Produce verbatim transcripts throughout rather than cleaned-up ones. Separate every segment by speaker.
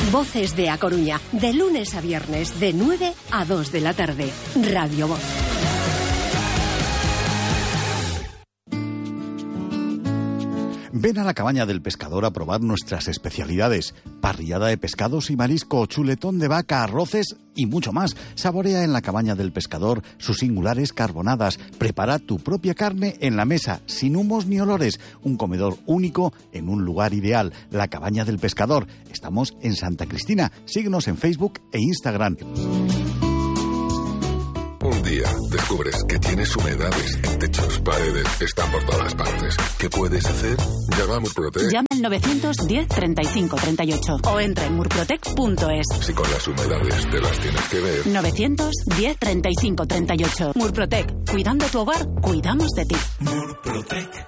Speaker 1: Voces de A Coruña, de lunes a viernes, de nueve a dos de la tarde. Radio Voz.
Speaker 2: Ven a la Cabaña del Pescador a probar nuestras especialidades. Parrillada de pescados y marisco, chuletón de vaca, arroces y mucho más. Saborea en la Cabaña del Pescador sus singulares carbonadas. Prepara tu propia carne en la mesa, sin humos ni olores. Un comedor único en un lugar ideal. La Cabaña del Pescador. Estamos en Santa Cristina. Síguenos en Facebook e Instagram.
Speaker 3: Un día descubres que tienes humedades en techos, paredes, están por todas partes. ¿Qué puedes hacer? Llama a Murprotec.
Speaker 4: Llama al novecientos diez treinta y cinco treinta y ocho o entra en murprotec punto es.
Speaker 3: Si con las humedades te las tienes que ver.
Speaker 4: novecientos diez treinta y cinco treinta y ocho. Murprotec. Cuidando tu hogar, cuidamos de ti.
Speaker 5: Murprotec.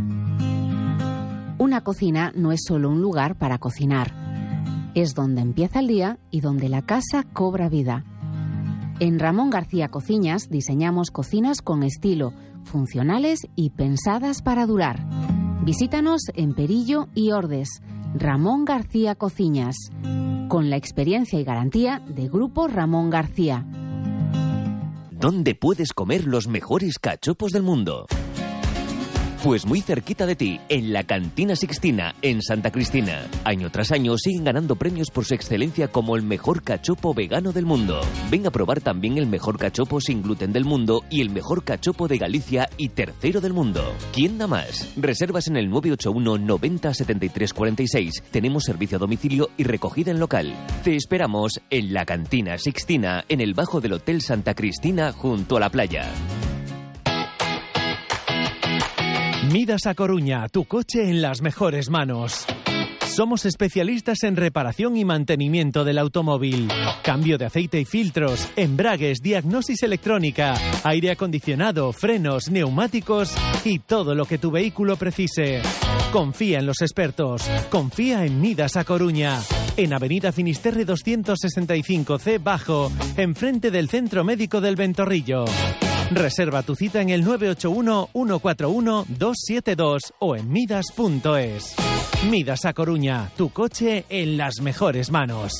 Speaker 6: Una cocina no es solo un lugar para cocinar. Es donde empieza el día y donde la casa cobra vida. En Ramón García Cociñas diseñamos cocinas con estilo, funcionales y pensadas para durar. Visítanos en Perillo y Ordes. Ramón García Cociñas, con la experiencia y garantía de Grupo Ramón García.
Speaker 7: ¿Dónde puedes comer los mejores cachopos del mundo? Pues muy cerquita de ti, en la Cantina Sixtina, en Santa Cristina. Año tras año siguen ganando premios por su excelencia como el mejor cachopo vegano del mundo. Ven a probar también el mejor cachopo sin gluten del mundo y el mejor cachopo de Galicia y tercero del mundo. ¿Quién da más? Reservas en el nueve ocho uno noventa setenta y tres cuarenta y seis. Tenemos servicio a domicilio y recogida en local. Te esperamos en la Cantina Sixtina, en el bajo del Hotel Santa Cristina, junto a la playa.
Speaker 8: Midas A Coruña, tu coche en las mejores manos. Somos especialistas en reparación y mantenimiento del automóvil. Cambio de aceite y filtros, embragues, diagnosis electrónica, aire acondicionado, frenos, neumáticos y todo lo que tu vehículo precise. Confía en los expertos. Confía en Midas A Coruña. En Avenida Finisterre doscientos sesenta y cinco C Bajo, enfrente del Centro Médico del Ventorrillo. Reserva tu cita en el nueve ocho uno uno cuatro uno dos siete dos o en midas punto es. Midas A Coruña, tu coche en las mejores manos.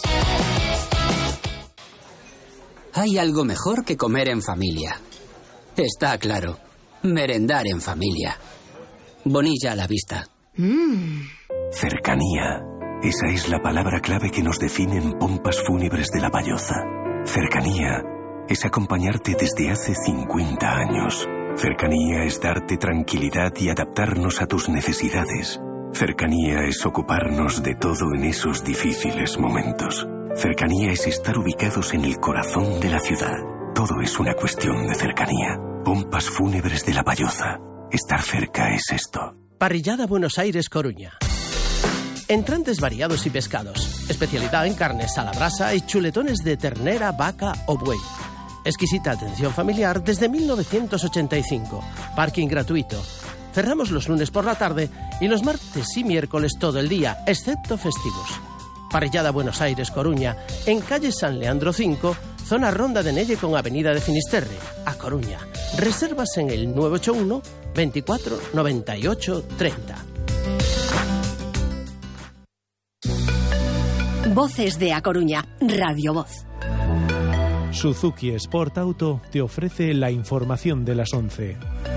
Speaker 9: Hay algo mejor que comer en familia. Está claro. Merendar en familia. Bonilla a la vista.
Speaker 10: Mm. Cercanía. Esa es la palabra clave que nos define en Pompas Fúnebres de La Valloza. Cercanía es acompañarte desde hace cincuenta años. Cercanía es darte tranquilidad y adaptarnos a tus necesidades. Cercanía es ocuparnos de todo en esos difíciles momentos. Cercanía es estar ubicados en el corazón de la ciudad. Todo es una cuestión de cercanía. Pompas Fúnebres de La Valloza. Estar cerca es esto.
Speaker 11: Parrillada Buenos Aires Coruña. Entrantes variados y pescados. Especialidad en carnes a la brasa y chuletones de ternera, vaca o buey. Exquisita atención familiar desde mil novecientos ochenta y cinco. Parking gratuito. Cerramos los lunes por la tarde y los martes y miércoles todo el día, excepto festivos. Parrillada Buenos Aires Coruña, en calle San Leandro cinco, zona Ronda de Nelle con avenida de Finisterre, A Coruña. Reservas en el nueve ocho uno veinticuatro noventa y ocho treinta.
Speaker 1: Voces de A Coruña, Radio Voz.
Speaker 8: Suzuki Sport Auto te ofrece la información de las once.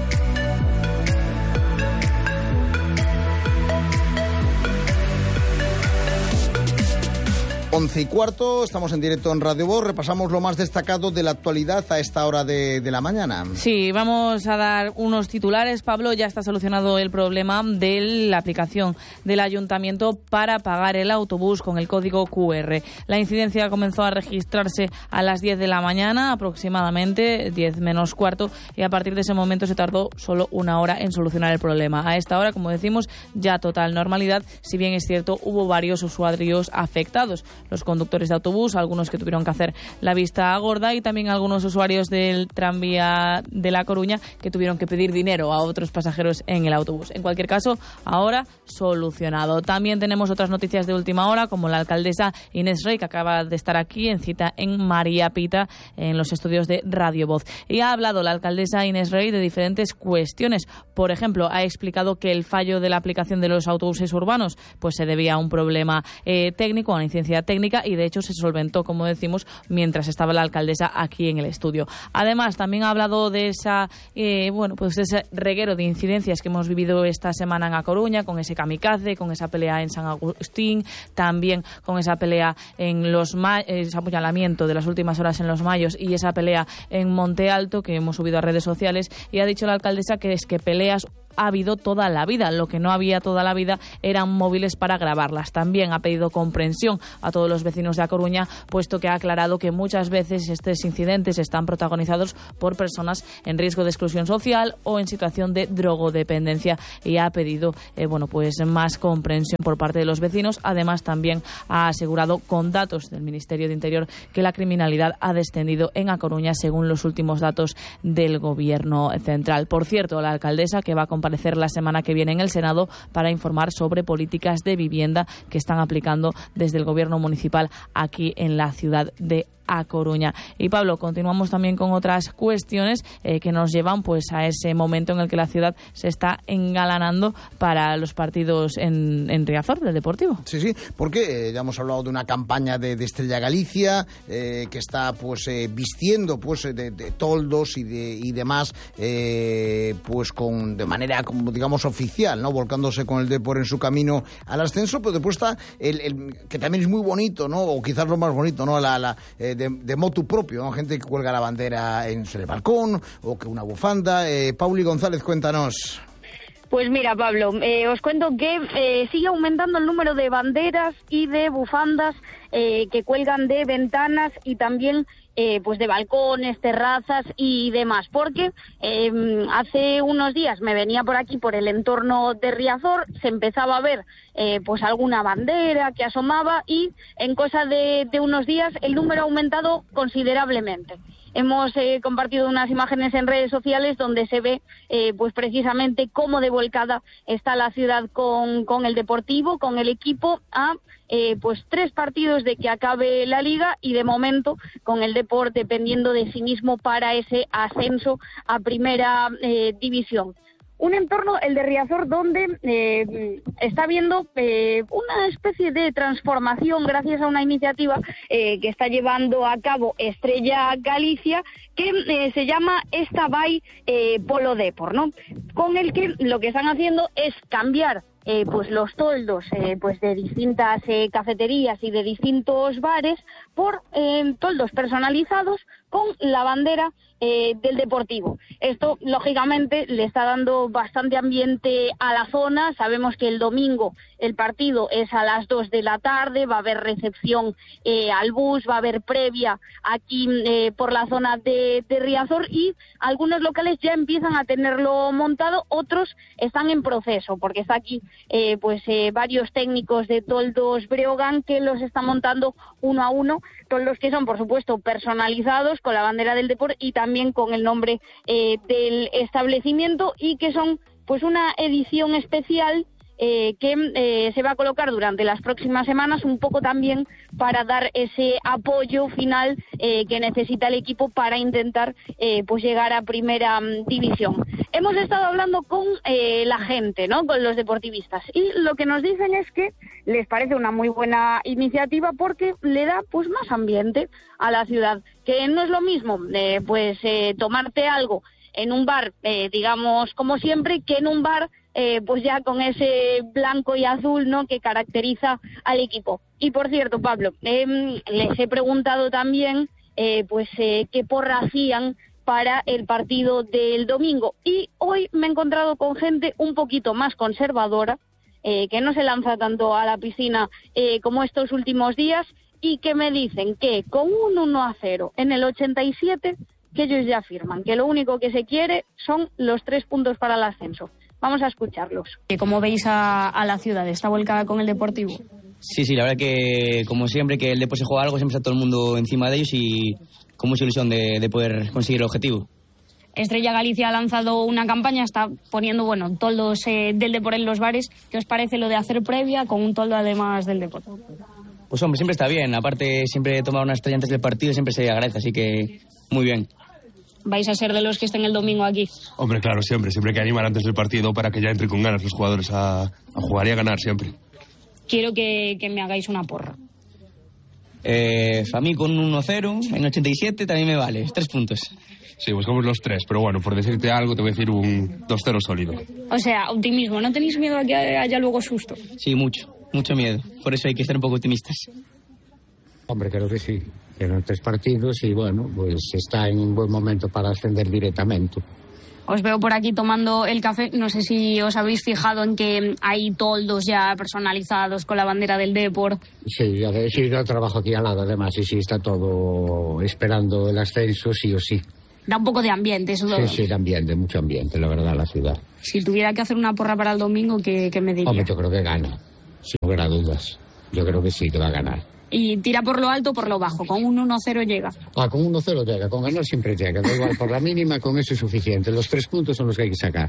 Speaker 12: Once y cuarto, estamos en directo en Radio Voz, repasamos lo más destacado de la actualidad a esta hora de, de la mañana.
Speaker 13: Sí, vamos a dar unos titulares. Pablo, ya está solucionado el problema de la aplicación del ayuntamiento para pagar el autobús con el código cu erre. La incidencia comenzó a registrarse a las diez de la mañana, aproximadamente diez menos cuarto, y a partir de ese momento se tardó solo una hora en solucionar el problema. A esta hora, como decimos, ya total normalidad, si bien es cierto, hubo varios usuarios afectados. Los conductores de autobús, algunos que tuvieron que hacer la vista gorda y también algunos usuarios del tranvía de La Coruña que tuvieron que pedir dinero a otros pasajeros en el autobús. En cualquier caso, ahora solucionado. También tenemos otras noticias de última hora, como la alcaldesa Inés Rey, que acaba de estar aquí en cita en María Pita, en los estudios de Radio Voz. Y ha hablado la alcaldesa Inés Rey de diferentes cuestiones. Por ejemplo, ha explicado que el fallo de la aplicación de los autobuses urbanos pues se debía a un problema eh, técnico, a una incidencia técnica, técnica y de hecho se solventó, como decimos, mientras estaba la alcaldesa aquí en el estudio. Además, también ha hablado de esa eh, bueno, pues ese reguero de incidencias que hemos vivido esta semana en A Coruña, con ese kamikaze, con esa pelea en San Agustín, también con esa pelea en los Ma- ese apuñalamiento de las últimas horas en Los Mayos y esa pelea en Monte Alto que hemos subido a redes sociales, y ha dicho la alcaldesa que es que peleas ha habido toda la vida. Lo que no había toda la vida eran móviles para grabarlas. También ha pedido comprensión a todos los vecinos de A Coruña, puesto que ha aclarado que muchas veces estos incidentes están protagonizados por personas en riesgo de exclusión social o en situación de drogodependencia, y ha pedido eh, bueno, pues más comprensión por parte de los vecinos. Además, también ha asegurado con datos del Ministerio de Interior que la criminalidad ha descendido en A Coruña según los últimos datos del Gobierno central. Por cierto, la alcaldesa, que va a comparecer la semana que viene en el Senado para informar sobre políticas de vivienda que están aplicando desde el Gobierno municipal aquí en la ciudad de A Coruña. Y Pablo, continuamos también con otras cuestiones eh, que nos llevan pues a ese momento en el que la ciudad se está engalanando para los partidos en, en Riazor del Deportivo.
Speaker 12: Sí, sí, porque eh, ya hemos hablado de una campaña de, de Estrella Galicia eh, que está pues eh, vistiendo pues de, de toldos y de y demás eh, pues con de manera como digamos oficial, ¿no? Volcándose con el Depor en su camino al ascenso, pero después está el, el que también es muy bonito, ¿no? O quizás lo más bonito, ¿no? La, la eh, De, de motu propio, ¿no? Gente que cuelga la bandera en el balcón o que una bufanda. Eh, Pauli González, cuéntanos.
Speaker 5: Pues mira, Pablo, eh, os cuento que eh, sigue aumentando el número de banderas y de bufandas eh, que cuelgan de ventanas y también eh, pues de balcones, terrazas y demás, porque eh, hace unos días me venía por aquí, por el entorno de Riazor, se empezaba a ver eh, pues alguna bandera que asomaba y en cosa de, de unos días el número ha aumentado considerablemente. Hemos eh, compartido unas imágenes en redes sociales donde se ve eh, pues precisamente cómo de volcada está la ciudad con, con el Deportivo, con el equipo, a eh, pues tres partidos de que acabe la Liga y de momento con el Depor dependiendo de sí mismo para ese ascenso a Primera eh, División. Un entorno, el de Riazor, donde eh, está habiendo eh, una especie de transformación gracias a una iniciativa eh, que está llevando a cabo Estrella Galicia, que eh, se llama Esta Vai eh, Polo Depor, ¿no? Con el que lo que están haciendo es cambiar Eh, pues los toldos eh, pues de distintas eh, cafeterías y de distintos bares por eh, toldos personalizados con la bandera eh, del Deportivo. Esto, lógicamente, le está dando bastante ambiente a la zona. Sabemos que el domingo el partido es a las dos de la tarde, va a haber recepción eh, al bus, va a haber previa aquí eh, por la zona de, de Riazor y algunos locales ya empiezan a tenerlo montado, otros están en proceso, porque está aquí Eh, pues eh, varios técnicos de Toldos Breogán que los están montando uno a uno, toldos que son por supuesto personalizados con la bandera del Depor y también con el nombre eh, del establecimiento y que son pues una edición especial Eh, que eh, se va a colocar durante las próximas semanas, un poco también para dar ese apoyo final eh, que necesita el equipo para intentar eh, pues llegar a Primera um, División. Hemos estado hablando con eh, la gente, ¿no? Con los deportivistas, y lo que nos dicen es que les parece una muy buena iniciativa porque le da pues más ambiente a la ciudad, que no es lo mismo eh, pues eh, tomarte algo en un bar, eh, digamos como siempre, que en un bar Eh, pues ya con ese blanco y azul, ¿no?, que caracteriza al equipo. Y por cierto, Pablo, eh, les he preguntado también eh, pues eh, qué porra hacían para el partido del domingo, y hoy me he encontrado con gente un poquito más conservadora, eh, que no se lanza tanto a la piscina eh, como estos últimos días, y que me dicen que con un uno a cero en el ochenta y siete, que ellos ya afirman que lo único que se quiere son los tres puntos para el ascenso. Vamos a escucharlos.
Speaker 14: ¿Cómo veis a, a la ciudad? ¿Está volcada con el Deportivo?
Speaker 15: Sí, sí, la verdad que como siempre que el Depor se juega algo, siempre está todo el mundo encima de ellos y con mucha ilusión de, de poder conseguir el objetivo.
Speaker 14: Estrella Galicia ha lanzado una campaña, está poniendo, bueno, toldos eh, del Depor en los bares. ¿Qué os parece lo de hacer previa con un toldo además del Depor?
Speaker 15: Pues hombre, siempre está bien. Aparte, siempre tomar una estrella antes del partido siempre se agradece, así que muy bien.
Speaker 14: ¿Vais a ser de los que estén el domingo aquí?
Speaker 16: Hombre, claro, siempre. Siempre hay que animar antes del partido para que ya entren con ganas los jugadores a, a jugar y a ganar siempre.
Speaker 14: Quiero que, que me hagáis una porra.
Speaker 15: Eh, a mí con uno cero en ochenta y siete también me vale, tres puntos.
Speaker 16: Sí, buscamos los tres, pero bueno, por decirte algo, te voy a decir un dos cero sólido.
Speaker 14: O sea, optimismo, ¿no tenéis miedo a que haya luego susto?
Speaker 15: Sí, mucho, mucho miedo. Por eso hay que ser un poco optimistas.
Speaker 17: Hombre, creo que sí. Quedan tres partidos y bueno, pues está en un buen momento para ascender directamente.
Speaker 14: Os veo por aquí tomando el café. No sé si os habéis fijado en que hay toldos ya personalizados con la bandera del Depor.
Speaker 17: Sí, ya de, sí, yo trabajo aquí al lado además y sí, está todo esperando el ascenso, sí o sí.
Speaker 14: Da un poco de ambiente, eso.
Speaker 17: Sí, sí, de ambiente, mucho ambiente, la verdad, la ciudad.
Speaker 14: Si tuviera que hacer una porra para el domingo, ¿qué, qué me diría?
Speaker 17: Hombre, yo creo que gana, sin lugar a dudas. Yo creo que sí, que va a ganar.
Speaker 14: Y tira por lo alto o por lo bajo, con un uno cero llega.
Speaker 17: Ah, con uno cero llega, con ganar siempre llega, da igual, por la mínima, con eso es suficiente. Los tres puntos son los que hay que sacar.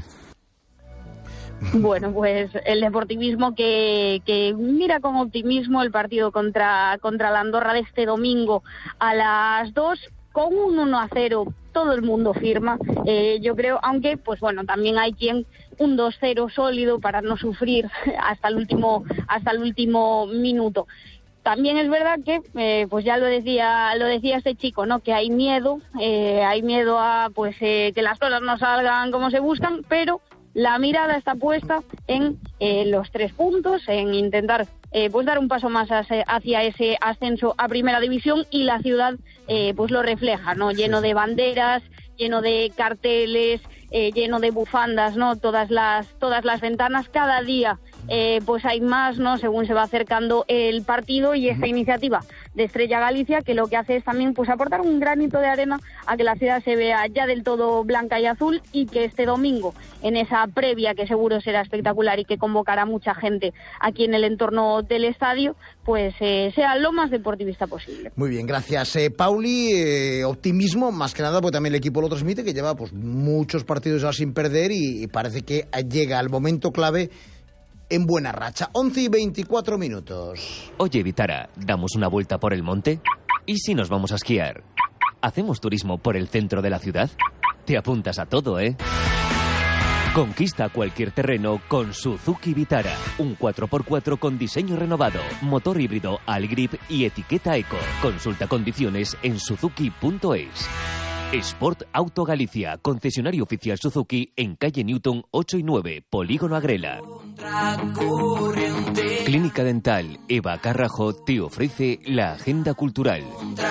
Speaker 5: Bueno, pues el deportivismo que, que mira con optimismo el partido contra, contra la Andorra de este domingo a las dos, con un uno a cero, todo el mundo firma, eh, yo creo, aunque, pues bueno, también hay quien un dos cero sólido para no sufrir hasta el último, hasta el último minuto. También es verdad que, eh, pues ya lo decía, lo decía este chico, ¿no? Que hay miedo, eh, hay miedo a, pues, eh, que las cosas no salgan como se buscan, pero la mirada está puesta en eh, los tres puntos, en intentar, eh, pues dar un paso más hacia ese ascenso a Primera División, y la ciudad, eh, pues lo refleja, ¿no? Lleno de banderas, lleno de carteles, eh, lleno de bufandas, ¿no? Todas las, todas las ventanas, cada día. Eh, pues hay más, ¿no? Según se va acercando el partido, y esta iniciativa de Estrella Galicia, que lo que hace es también, pues, aportar un granito de arena a que la ciudad se vea ya del todo blanca y azul, y que este domingo, en esa previa que seguro será espectacular y que convocará mucha gente aquí en el entorno del estadio, pues eh, sea lo más deportivista posible.
Speaker 12: Muy bien, gracias, eh, Pauli. Eh, optimismo, más que nada, porque también el equipo lo transmite, que lleva pues muchos partidos ya sin perder, y, y parece que llega al momento clave en buena racha. once y veinticuatro minutos.
Speaker 7: Oye, Vitara, ¿damos una vuelta por el monte? ¿Y si nos vamos a esquiar? ¿Hacemos turismo por el centro de la ciudad? Te apuntas a todo, ¿eh? Conquista cualquier terreno con Suzuki Vitara. Un cuatro por cuatro con diseño renovado, motor híbrido Algrip y etiqueta Eco. Consulta condiciones en suzuki punto es. Sport Auto Galicia, concesionario oficial Suzuki en calle Newton ocho y nueve, Polígono Agrela. Clínica Dental Eva Carrajo te ofrece la agenda cultural.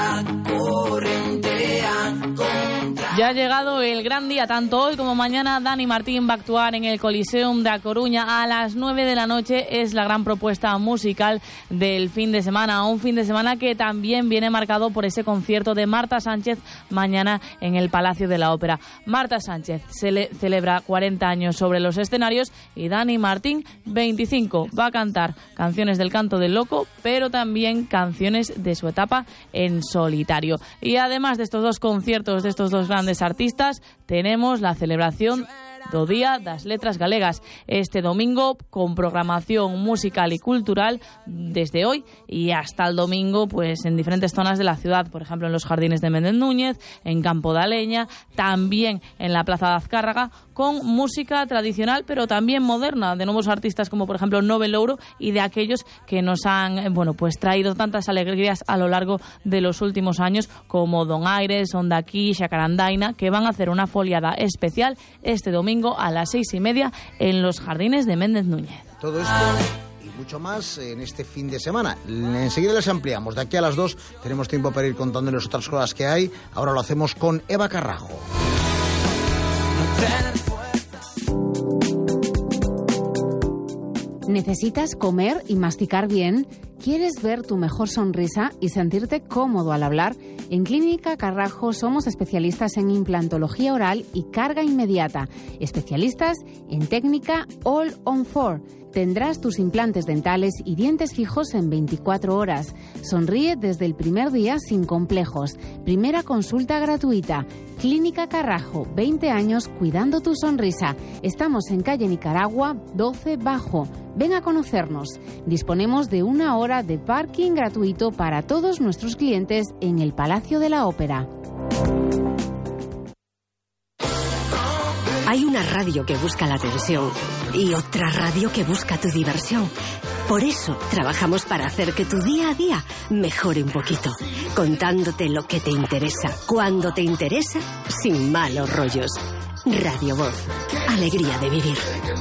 Speaker 13: Ya ha llegado el gran día, tanto hoy como mañana. Dani Martín va a actuar en el Coliseum de A Coruña a las nueve de la noche. Es la gran propuesta musical del fin de semana, un fin de semana que también viene marcado por ese concierto de Marta Sánchez mañana en el Palacio de la Ópera. Marta Sánchez se le celebra cuarenta años sobre los escenarios, y Dani Martín veinticinco. Va a cantar canciones del canto del loco, pero también canciones de su etapa en solitario. Y además de estos dos conciertos de estos dos grandes artistas, tenemos la celebración do Día das Letras Galegas este domingo, con programación musical y cultural desde hoy y hasta el domingo, pues en diferentes zonas de la ciudad, por ejemplo en los Jardines de Méndez Núñez, en Campo da Leña, también en la Plaza de Azcárraga, con música tradicional pero también moderna, de nuevos artistas como por ejemplo Nobel Louro, y de aquellos que nos han, bueno, pues traído tantas alegrías a lo largo de los últimos años, como Don Aires, Onda Aquí, Xacarandaina, que van a hacer una foliada especial este domingo a las seis y media en los Jardines de Méndez Núñez.
Speaker 12: Todo esto y mucho más en este fin de semana. Enseguida les ampliamos. De aquí a las dos tenemos tiempo para ir contándoles otras cosas que hay. Ahora lo hacemos con Eva Carrajo.
Speaker 6: ¿Necesitas comer y masticar bien? ¿Quieres ver tu mejor sonrisa y sentirte cómodo al hablar? En Clínica Carrajo somos especialistas en implantología oral y carga inmediata. Especialistas en técnica All on Four. Tendrás tus implantes dentales y dientes fijos en veinticuatro horas. Sonríe desde el primer día sin complejos. Primera consulta gratuita. Clínica Carrajo, veinte años cuidando tu sonrisa. Estamos en calle Nicaragua, doce Bajo. Ven a conocernos. Disponemos de una hora de parking gratuito para todos nuestros clientes en el Palacio de la Ópera.
Speaker 1: Hay una radio que busca la atención y otra radio que busca tu diversión. Por eso trabajamos para hacer que tu día a día mejore un poquito, contándote lo que te interesa, cuando te interesa, sin malos rollos. Radio Voz, alegría de vivir.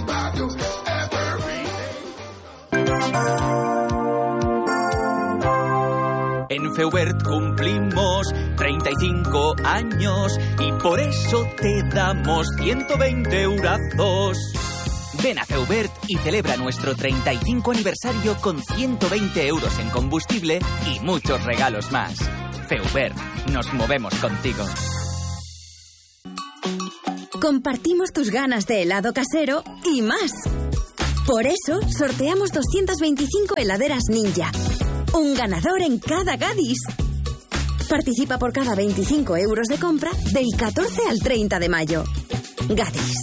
Speaker 18: En Feubert cumplimos treinta y cinco años y por eso te damos ciento veinte eurazos. Ven a Feubert y celebra nuestro treinta y cinco aniversario con ciento veinte euros en combustible y muchos regalos más. Feubert, nos movemos contigo.
Speaker 19: Compartimos tus ganas de helado casero y más. Por eso sorteamos doscientas veinticinco heladeras Ninja. Un ganador en cada Gadis. Participa por cada veinticinco euros de compra del catorce al treinta de mayo. Gadis.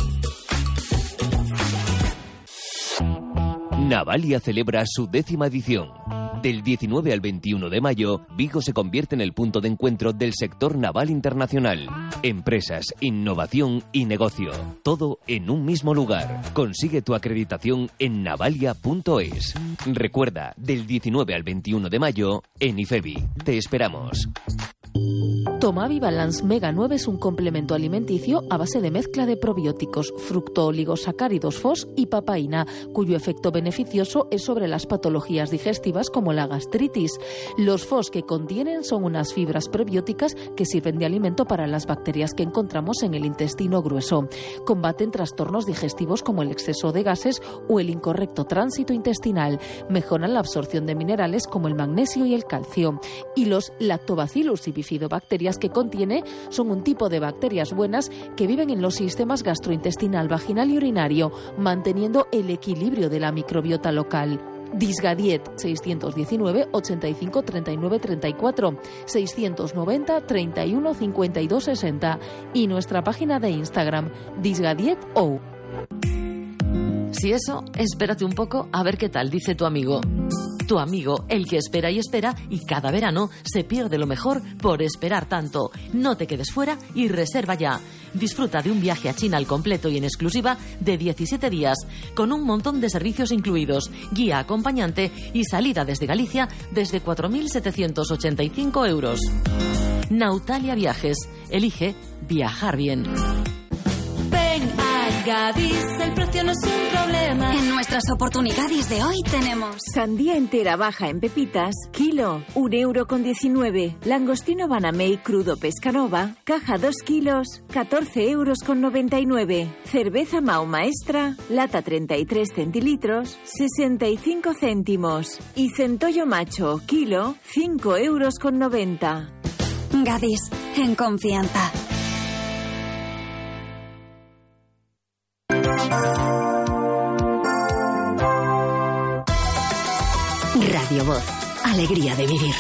Speaker 7: Navalia celebra su décima edición. Del diecinueve al veintiuno de mayo, Vigo se convierte en el punto de encuentro del sector naval internacional. Empresas, innovación y negocio. Todo en un mismo lugar. Consigue tu acreditación en navalia punto es. Recuerda, del diecinueve al veintiuno de mayo, en IFEBI. Te esperamos.
Speaker 20: Tomavi Balance Mega nueve es un complemento alimenticio a base de mezcla de probióticos, fructooligosacáridos F O S y papaína, cuyo efecto beneficioso es sobre las patologías digestivas como la gastritis. Los F O S que contienen son unas fibras prebióticas que sirven de alimento para las bacterias que encontramos en el intestino grueso. Combaten trastornos digestivos como el exceso de gases o el incorrecto tránsito intestinal. Mejoran la absorción de minerales como el magnesio y el calcio. Y los lactobacillus y bifidobacterias que contiene son un tipo de bacterias buenas que viven en los sistemas gastrointestinal, vaginal y urinario, manteniendo el equilibrio de la microbiota local. Disgadiet seiscientos diecinueve, ochenta y cinco, treinta y nueve, treinta y cuatro, seiscientos noventa, treinta y uno, cincuenta y dos, sesenta y nuestra página de Instagram disgadiet.o.
Speaker 21: Si eso, espérate un poco a ver qué tal dice tu amigo. Tu amigo, el que espera y espera y cada verano se pierde lo mejor por esperar tanto. No te quedes fuera y reserva ya. Disfruta de un viaje a China al completo y en exclusiva de diecisiete días, con un montón de servicios incluidos, guía acompañante y salida desde Galicia desde cuatro mil setecientos ochenta y cinco euros. Nautalia Viajes. Elige viajar bien.
Speaker 22: Ven a Gadis, el precio no es un problema.
Speaker 19: En nuestras oportunidades de hoy tenemos
Speaker 23: sandía entera baja en pepitas, kilo, un euro con diecinueve. Langostino Banamey crudo Pescanova, caja dos kilos, catorce euros con noventa y nueve. Cerveza Mau Maestra, lata treinta y tres centilitros, sesenta y cinco céntimos. Y centollo macho, kilo, cinco euros con noventa.
Speaker 19: Gadis, en confianza.
Speaker 1: Radio Voz, alegría de vivir.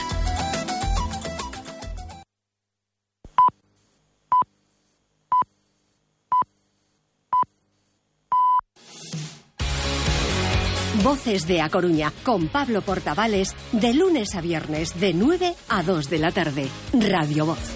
Speaker 1: Voces de A Coruña, con Pablo Portavales, de lunes a viernes, de nueve a dos de la tarde. Radio Voz.